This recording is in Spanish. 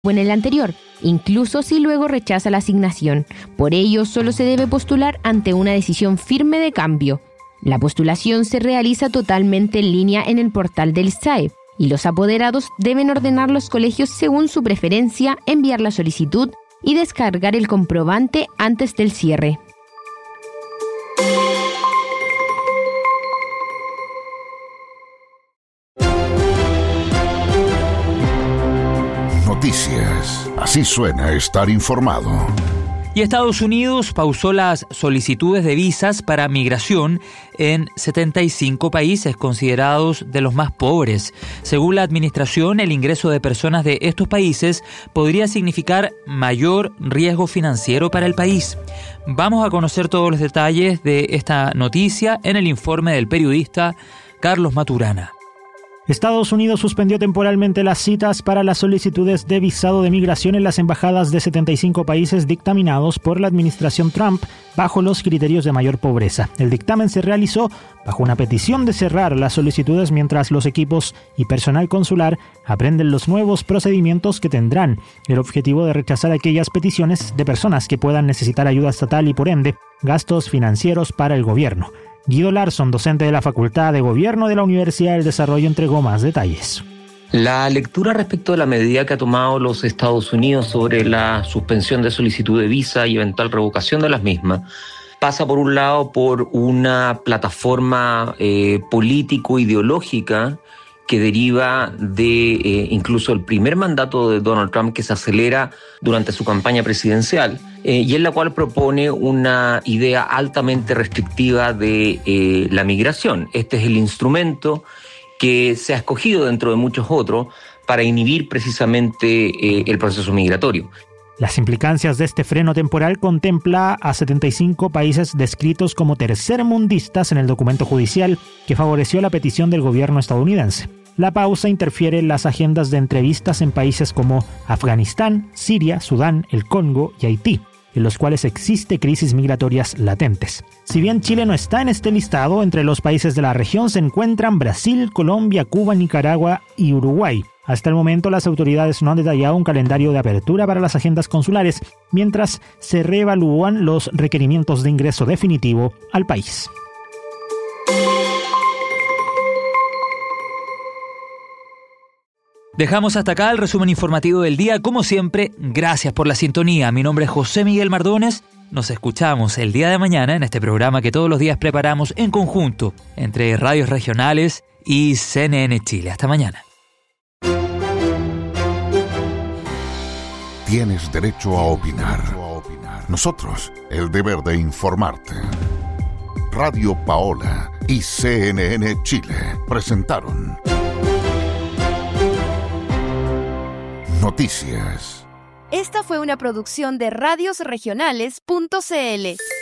en el anterior, incluso si luego rechaza la asignación. Por ello, solo se debe postular ante una decisión firme de cambio. La postulación se realiza totalmente en línea en el portal del SAE y los apoderados deben ordenar los colegios según su preferencia, enviar la solicitud y descargar el comprobante antes del cierre. Noticias. Así suena estar informado. Y Estados Unidos pausó las solicitudes de visas para migración en 75 países considerados de los más pobres. Según la administración, el ingreso de personas de estos países podría significar mayor riesgo financiero para el país. Vamos a conocer todos los detalles de esta noticia en el informe del periodista Carlos Maturana. Estados Unidos suspendió temporalmente las citas para las solicitudes de visado de migración en las embajadas de 75 países dictaminados por la administración Trump bajo los criterios de mayor pobreza. El dictamen se realizó bajo una petición de cerrar las solicitudes mientras los equipos y personal consular aprenden los nuevos procedimientos que tendrán el objetivo de rechazar aquellas peticiones de personas que puedan necesitar ayuda estatal y por ende gastos financieros para el gobierno. Guido Larson, docente de la Facultad de Gobierno de la Universidad del Desarrollo, entregó más detalles. La lectura respecto de la medida que ha tomado los Estados Unidos sobre la suspensión de solicitud de visa y eventual revocación de las mismas pasa por un lado por una plataforma político-ideológica que deriva de incluso el primer mandato de Donald Trump, que se acelera durante su campaña presidencial, y en la cual propone una idea altamente restrictiva de la migración. Este es el instrumento que se ha escogido dentro de muchos otros para inhibir precisamente el proceso migratorio. Las implicancias de este freno temporal contempla a 75 países descritos como tercermundistas en el documento judicial que favoreció la petición del gobierno estadounidense. La pausa interfiere en las agendas de entrevistas en países como Afganistán, Siria, Sudán, el Congo y Haití, en los cuales existe crisis migratorias latentes. Si bien Chile no está en este listado, entre los países de la región se encuentran Brasil, Colombia, Cuba, Nicaragua y Uruguay. Hasta el momento, las autoridades no han detallado un calendario de apertura para las agendas consulares, mientras se reevalúan los requerimientos de ingreso definitivo al país. Dejamos hasta acá el resumen informativo del día. Como siempre, gracias por la sintonía. Mi nombre es José Miguel Mardones. Nos escuchamos el día de mañana en este programa que todos los días preparamos en conjunto entre radios regionales y CNN Chile. Hasta mañana. Tienes derecho a opinar. Nosotros, el deber de informarte. Radio Paola y CNN Chile presentaron Noticias. Esta fue una producción de radiosregionales.cl.